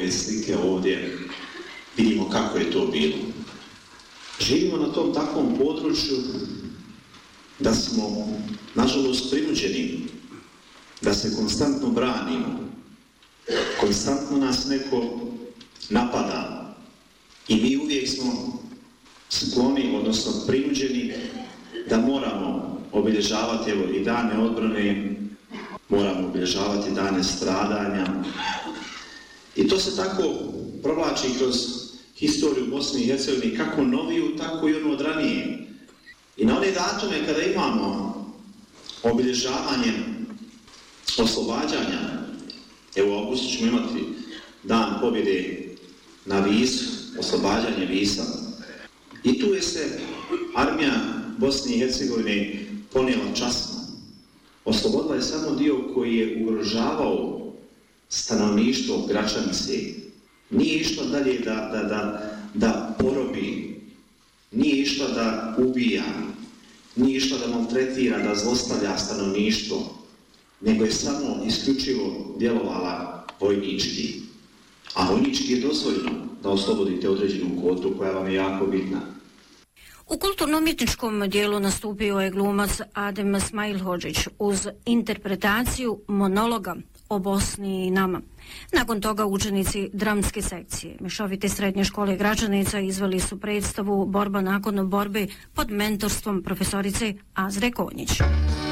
ove slike ovdje vidimo kako je to bilo. Živimo na tom takvom području da smo, nažalost, prinuđeni da se konstantno branimo. Konstantno nas neko napada i mi uvijek smo skloni, odnosno prinuđeni da moramo obilježavati i dane odbrane, moramo obilježavati dane stradanja. I to se tako provlači kroz historiju Bosne i Hercegovine, kako noviju, tako i ono od ranije. I na one datume kada imamo obilježavanje oslobađanja, evo u augustu ćemo imati dan pobjede na Visu, oslobađanje Visa. I tu je se armija Bosne i Hercegovine ponijela časno. Oslobodila je samo dio koji je ugrožavao stanovništvo Gračanice. Nije išla dalje da porobi, nije išla da ubija, nije išla da maltretira, da zlostavlja stanovništvo, nego je samo isključivo djelovala vojnički. A vojnički je dozvoljeno da oslobodite određenu kvotu koja vam je jako bitna. U kulturno-umjetničkom dijelu nastupio je glumac Adem Smajlhodžić uz interpretaciju monologa o Bosni i nama. Nakon toga učenici dramske sekcije Mešovite srednje škole Gračanica izveli su predstavu Borba nakon borbe pod mentorstvom profesorice Azre Konjić.